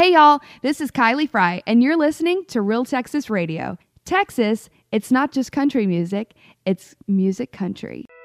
Hey y'all, this is Kylie Fry, and you're listening to Real Texas Radio. Texas, it's not just country music, it's music country.